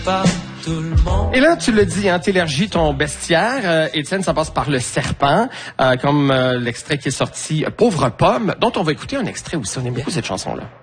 Pas tout le monde. Et là, tu le dis, hein, t'élargis ton bestiaire. Étienne, ça passe par le serpent, comme l'extrait qui est sorti, Pauvre pomme, dont on va écouter un extrait aussi. On aime beaucoup cette chanson-là.